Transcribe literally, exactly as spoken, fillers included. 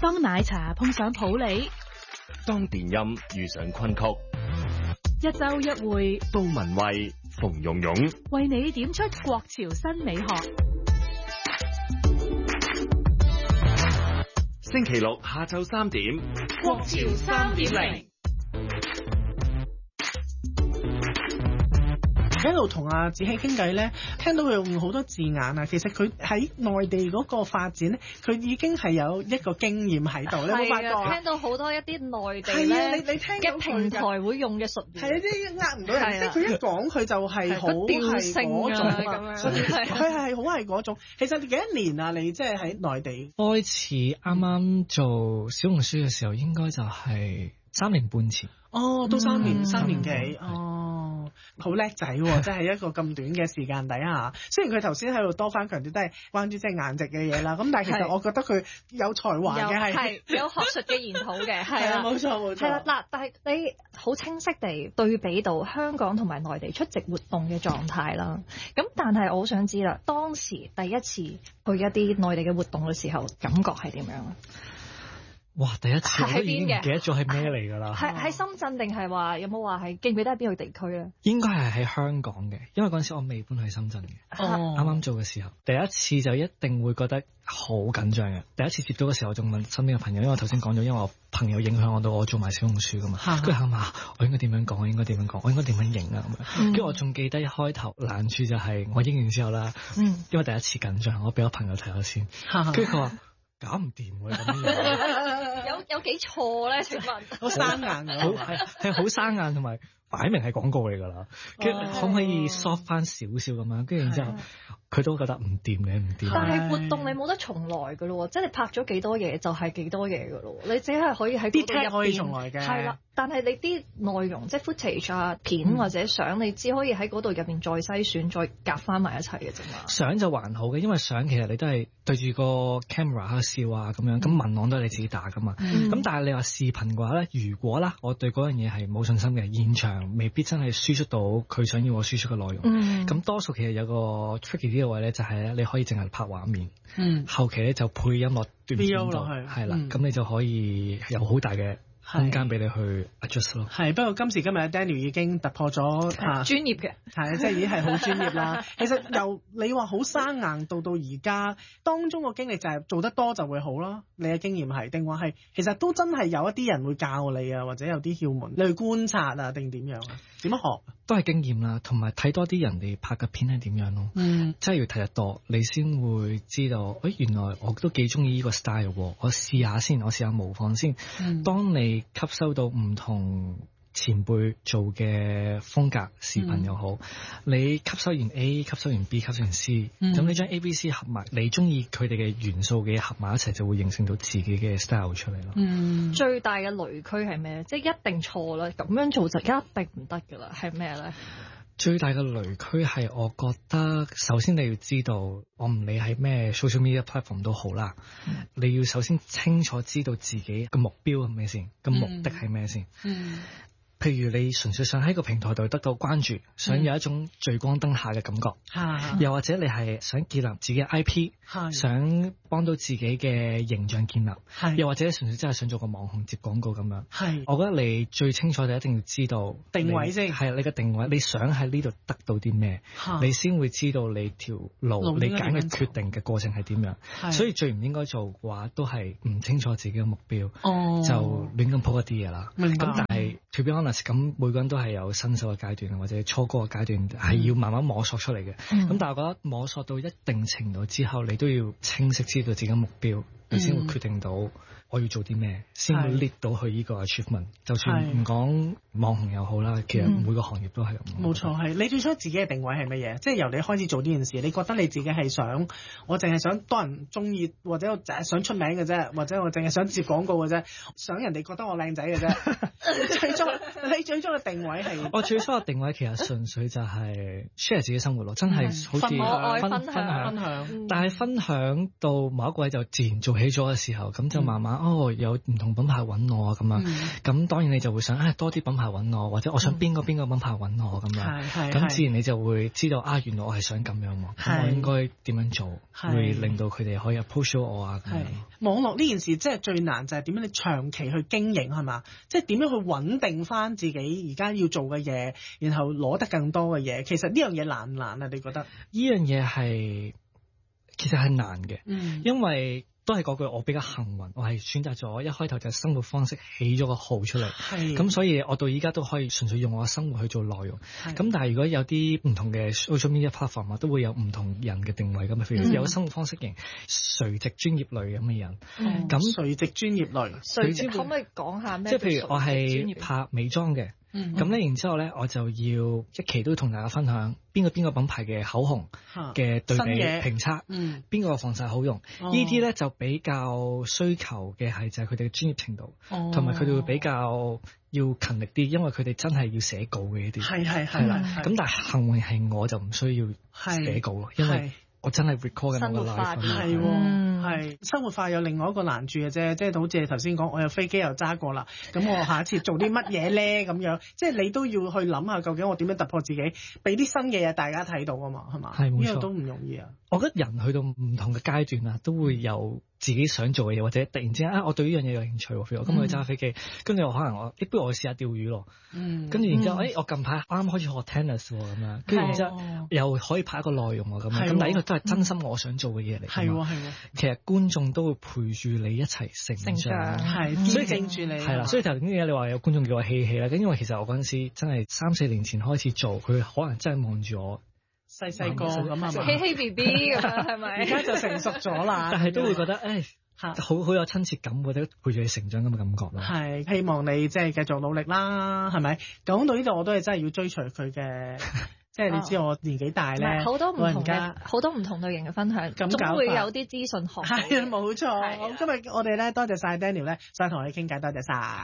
當奶茶碰上普洱， 當電音遇上昆曲， 一周一會， 杜文蔚、馮蓉蓉為你點出國潮新美學。 星期六下晝三點， 國潮三點零。 喺度同阿子希傾偈咧，聽到佢用好多字眼啊。其實佢喺內地嗰個發展咧，佢已經係有一個經驗喺度。你有冇發覺？ 聽到好多一啲內地係啊， 咧你你聽嘅平台會用嘅術語， 係啊，啲呃唔到人，即係佢一講佢就係好係嗰種啊，佢係好係嗰種。其實你幾多年啊？你即係喺內地開始啱啱做小紅書嘅時候，應該就係三年半前。 哦，都三年、嗯、三年幾， 嗯、 哦，好叻仔喎！即係一個咁短嘅時間底下，雖然佢頭先喺度多番強調都係關於即係顏值嘅嘢啦，咁但係其實我覺得佢有才華嘅係係有學術嘅研討嘅，係啊， 冇錯冇錯。 係啦，嗱，但係你好清晰地對比到香港同埋內地出席活動嘅狀態啦。咁但係我好想知啦，當時第一次去一啲內地嘅活動嘅時候，感覺係點樣啊？ 哇！第一次我都已經唔記得咗係咩嚟㗎啦。 係喺深圳定係話有冇話係記唔記得喺邊個地區咧？ 應該係喺香港嘅，因為嗰陣時我未搬去深圳嘅。哦，啱啱做嘅時候，第一次就一定會覺得好緊張嘅。第一次接到嘅時候，我仲問身邊嘅朋友，因為我頭先講咗，因為我朋友影響我到我做埋小紅書㗎嘛。跟住佢話：我應該點樣講？我應該點樣講？我應該點樣影啊？咁樣。跟住我仲記得一開頭難處就係我影完之後啦，嗯，因為第一次緊張，我俾我朋友睇咗先。跟住佢話：搞唔掂喎，咁樣。 有有幾錯咧？請問好生硬嘅， 好係係好生硬，同埋擺明係廣告嚟㗎啦。跟住可唔可以 soft 翻少少咁樣？跟住然之後佢都覺得唔掂嘅，唔掂。 但係活動你冇得重來㗎咯，即係你拍咗幾多嘢就係幾多嘢㗎咯。你只係可以喺啲劇可以重來嘅。係啦， 但係你啲內容即係 footage 啊片或者相，你只可以喺嗰度入邊再篩選再夾翻埋一齊嘅啫嘛。 相就還好嘅，因為相其實你都係對住個 camera 喺度笑啊咁樣，咁文案都係你自己打㗎嘛。咁、嗯、但係你話視頻嘅話咧，如果啦我對嗰樣嘢係冇信心嘅，現場未必真係輸出到佢想要我輸出嘅內容。咁、嗯、多數其實有個 tricky 啲嘅位咧，就係咧你可以淨係拍畫面，嗯、後期咧就配音樂斷片度，係啦，咁、嗯、你就可以有好大嘅空間俾你去 adjust 咯。 係，不過今時今日 Daniel 已經突破咗啊專業嘅，係即係已經係好專業啦。其實由你話好生硬到到而家，當中個經歷就係做得多就會好咯。你嘅經驗係定話係，其實都真係有一啲人會教你啊，或者有啲竅門，你去觀察啊，定點樣啊？點樣學？ 都係經驗啦，同埋睇多啲人哋拍嘅片係點樣咯。嗯，真係要睇得多，你先會知道，誒、哎、原來我都幾中意呢個 style 喎，我試下先，我試下模仿先。嗯，當你吸收到唔同前輩做嘅風格視頻又好，嗯、你吸收完 A， 吸收完 B， 吸收完 C，咁、嗯、你將 A、B、C 合埋，你中意佢哋嘅元素嘅合埋一齊，就會形成到自己嘅 style 出嚟咯。嗯， 最大嘅雷區係咩？即係一定錯啦，咁樣做就一定唔得噶啦，係咩咧？ 最大嘅雷區係我覺得，首先你要知道，我唔理係咩 social media platform 都好啦，嗯、你要首先清楚知道自己嘅目標係咩先，個目的係咩先。嗯。譬如你純粹想喺個平台度得到關注，想有一種聚光燈下嘅感覺，嗯、又或者你係想建立自己嘅 I P，嗯、想幫到自己嘅形象建立，嗯、又或者純粹真係想做個網紅接廣告咁樣。係，我覺得你最清楚就一定要知道定位先，係你嘅定位，你想喺呢度得到啲咩，嗯、你先會知道你條路你揀嘅決定嘅過程係點樣。嗯、所以最唔應該做嘅話，都係唔清楚自己嘅目標，哦、就亂咁鋪一啲嘢啦。咁但係 to be honest，咁每個人都係有新手嘅階段，或者初哥嘅階段，係要慢慢摸索出嚟嘅。咁、嗯、但係我覺得摸索到一定程度之後，你都要清晰知道自己嘅目標，你先會決定到我要做啲咩，先會 lead 到去呢個 achievement。就算唔講網紅又好啦，其實每個行業都係咁。冇錯，係你最初自己嘅定位係乜嘢？即係由你開始做呢件事，你覺得你自己係想，我淨係想多人中意，或者我淨係想出名嘅啫，或者我淨係想接廣告嘅啫，想人哋覺得我靚仔嘅啫。最初你最初嘅定位係？我最初嘅定位其實純粹就係 share 自己生活咯，真係好似分分享分享。但係分享到某一個位就自然做起起咗嘅時候，咁就慢慢、嗯、哦有唔同品牌揾我啊咁樣，咁、嗯、當然你就會想啊多啲品牌揾我，或者我想邊個邊個品牌揾我咁樣，咁、嗯、自然你就會知道啊原來我係想咁樣喎，咁我應該點樣做，會令到佢哋可以 approach 我啊咁樣。 網絡呢件事即係最難就係點樣你長期去經營係嘛？即係點樣去穩定翻自己而家要做嘅嘢，然後攞得更多嘅嘢。其實呢樣嘢難唔難啊？你覺得？呢樣嘢係其實係難嘅， 嗯、 因為都係嗰句我比較幸運，我係選擇咗一開頭就生活方式起咗個號出嚟，咁所以我到依家都可以純粹用我嘅生活去做內容。咁但係如果有啲唔同嘅 social media platform 都會有唔同人嘅定位咁啊，譬如有生活方式型、垂直專業類咁嘅人。咁、嗯、 垂直專業類， 垂直可唔可以講下咩？ 即係譬如我係拍美妝嘅。咁咧，然之後咧，我就要一期都同大家分享邊個邊個品牌嘅口紅嘅對比評測，邊個防曬好用。呢啲咧就比較需求嘅係就係佢哋嘅專業程度，同埋佢哋會比較要勤力啲，因為佢哋真係要寫稿嘅呢啲。係係係啦。咁但係幸運係我就唔需要寫稿咯，因為我真係 record 緊我個 live。 係喎，係生活化有另外一個難處嘅啫，即係好似你頭先講，我有飛機又揸過啦，咁我下一次做啲乜嘢咧咁樣，即係你都要去諗下究竟我點樣突破自己，俾啲新嘅嘢大家睇到啊嘛，係嘛？係冇錯，呢個都唔容易啊。 我覺得人去到唔同嘅階段啊，都會有自己想做嘅嘢，或者突然之間啊，我對呢樣嘢有興趣喎，譬如我今日去揸飛機，跟住我可能我，不如我試下釣魚咯，跟住然之後，誒我近排啱啱開始學 tennis 喎咁樣，跟住然之後又可以拍一個內容喎咁樣，咁但係呢個都係真心我想做嘅嘢嚟，係喎係喎，其實觀眾都會陪住你一齊成長，係，所以敬住你，係啦，所以頭先你話有觀眾叫我嬉戲啦，咁因為其實我嗰陣時真係三四年前開始做，佢可能真係望住我。 細細個咁係嘛， 希希 B B 咁樣係咪？ 而家就成熟咗啦， 但係都會覺得誒，好好有親切感，或者陪住你成長咁嘅感覺咯。係， 希望你即係繼續努力啦，係咪？講到呢度我都係真係要追隨佢嘅，即係你知我年紀大咧， 好多唔同嘅好多唔同類型嘅分享，總會有啲資訊學。 係啊，冇錯。好，今日我哋咧多謝晒 Daniel 咧，上同我哋傾偈，多謝晒。